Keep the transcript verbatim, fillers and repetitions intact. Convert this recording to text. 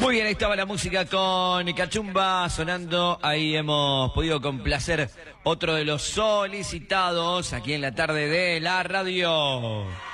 Muy bien, ahí estaba la música con Cachumba sonando. Ahí hemos podido complacer otro de los solicitados aquí en la tarde de la radio.